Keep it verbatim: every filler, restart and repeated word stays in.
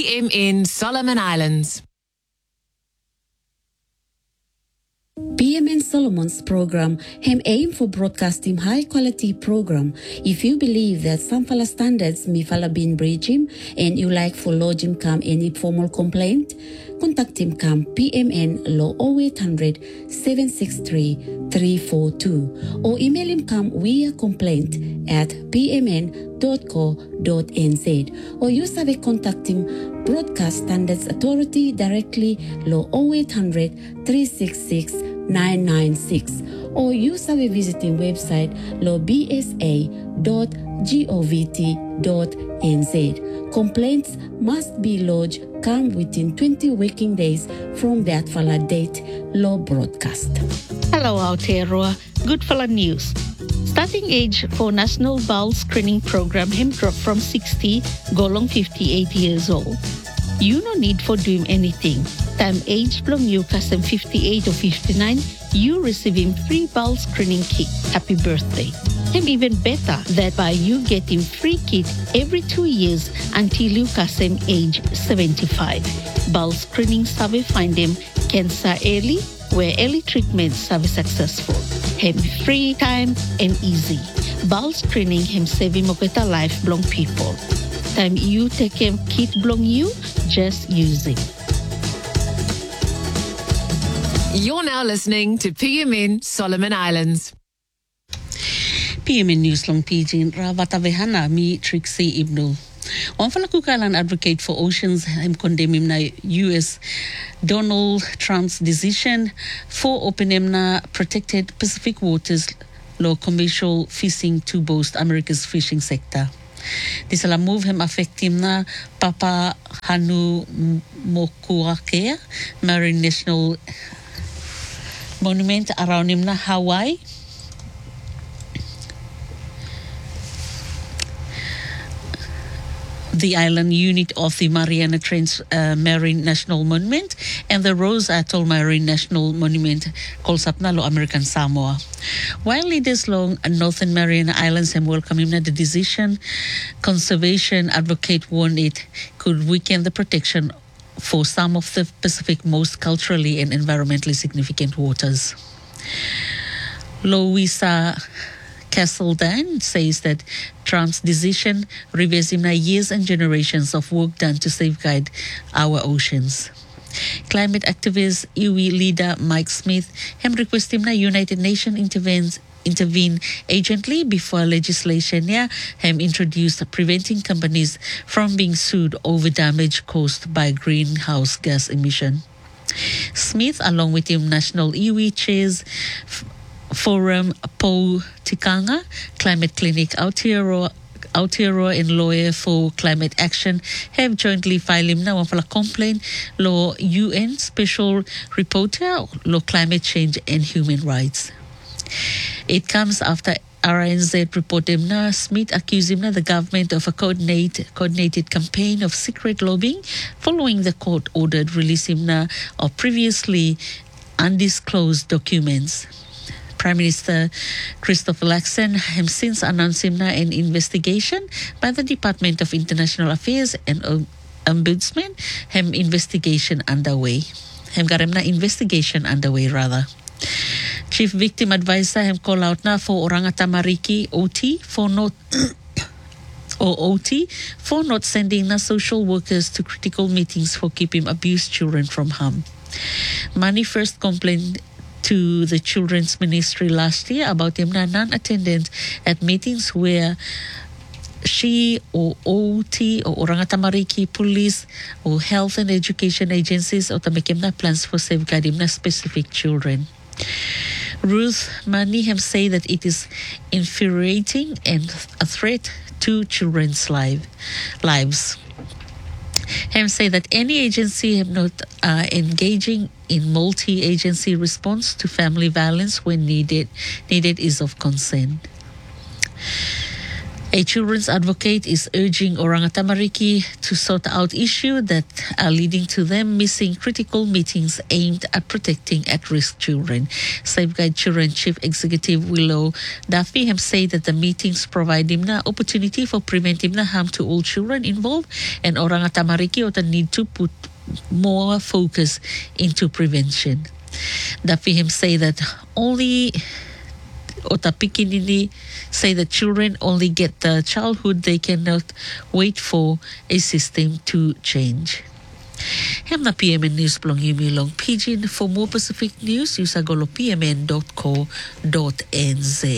M N Solomon Islands. P M N Solomon's program hem aim for broadcasting high quality program. If you believe that some fala standards may fala been breach him and you like for lodge him come any formal complaint, contact him come P M N law oh eight hundred, seven six three, three four two or email him come via complaint at p m n dot co dot n z or you have a contact him Broadcast Standards Authority directly law oh eight hundred, three six six, nine nine six or use our visiting website law b s a dot govt dot n z. Complaints must be lodged come within twenty working days from that fala date law broadcast. Hello Aotearoa, good fala news. Starting age for National Bowel Screening Program him drop from sixty go long fifty-eight years old. You no need for doing anything. Time age from you custom fifty-eight or fifty-nine, you receiving free bowel screening kit. Happy birthday. Him even better that by you getting free kit every two years until you custom age seventy-five. Bowel screening survey find them cancer early, where early treatments are successful. Him free time and easy. Bowel screening him saving moketa life belong people. Time you take him kit belong you, just use it. You're now listening to P M N Solomon Islands. P M N News long pidgin Ravatavehana mi Trixie Ibnul. One falakukalan advocate for oceans him condemn him na U S Donald Trump's decision for opening na protected Pacific waters law commercial fishing to boost America's fishing sector. This will move him affect him na Papa Hanu Mokuakea Marine National Monument around him na Hawaii. The island unit of the Mariana Trench uh, Marine National Monument and the Rose Atoll Marine National Monument called Sapnalo American Samoa. While leaders along Northern Mariana Islands have welcomed him, the decision, conservation advocate warned it could weaken the protection for some of the Pacific's most culturally and environmentally significant waters. Louisa Castledan says that Trump's decision reveals him years and generations of work done to safeguard our oceans. Climate activist Iwi leader Mike Smith has requested him United Nations intervenes intervene urgently before legislation yeah, have introduced preventing companies from being sued over damage caused by greenhouse gas emission. Smith, along with him, National Iwi chairs Forum Po Tikanga, Climate Clinic Aotearoa, Aotearoa and lawyer for climate action have jointly filed him now for a complaint law U N Special Reporter law climate change and human rights. It comes after R N Z reported him Smith accused him the government of a coordinate, coordinated campaign of secret lobbying following the court-ordered release him of previously undisclosed documents. Prime Minister Christopher Luxon has since announced him an investigation by the Department of International Affairs and Ombudsman have investigation underway. Have got him investigation underway rather. Chief Victim Advisor have called out na for Oranga Tamariki O T for not or O T for not sending na social workers to critical meetings for keeping abused children from harm. Mani first complained to the Children's Ministry last year about him non-attendance at meetings where she or O T or Oranga Tamariki police or health and education agencies or tamekim na plans for safeguarding na specific children. Ruth Mani have said that it is infuriating and a threat to children's life, lives. Have said that any agency have not uh, engaging in multi-agency response to family violence when needed needed is of concern. A children's advocate is urging Orang Tamariki to sort out issues that are leading to them missing critical meetings aimed at protecting at-risk children. Safeguard Children Chief Executive Willow Duffy have said that the meetings provide him an opportunity for preventing the harm to all children involved, and Orang Tamariki ought need to put more focus into prevention. Duffy him say that only Otapikinini say that children only get the childhood, they cannot wait for a system to change. Hem na P M N News belong Yumi Long Pidgin. For more Pacific news, use agolo p m n dot co dot n z.